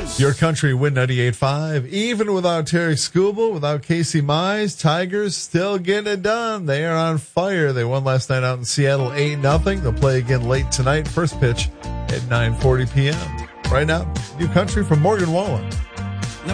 Your Country Win 98.5. Even without Terry Scuba, without Casey Mize, Tigers still getting it done. They are on fire. They won last night out in Seattle 8-0. They'll play again late tonight. First pitch at 9:40 p.m. Right now, New Country from Morgan Wallen.